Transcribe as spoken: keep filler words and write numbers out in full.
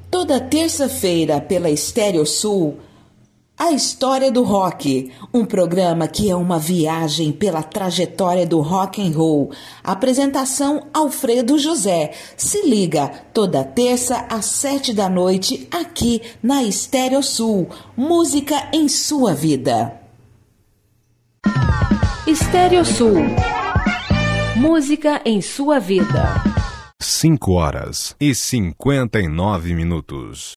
Toda terça-feira pela Estéreo Sul, A História do Rock, um programa que é uma viagem pela trajetória do rock and roll. Apresentação Alfredo José. Se liga, toda terça às sete da noite, aqui na Estéreo Sul. Música em sua vida. Estéreo Sul. Música em sua vida. cinco horas e cinquenta e nove minutos.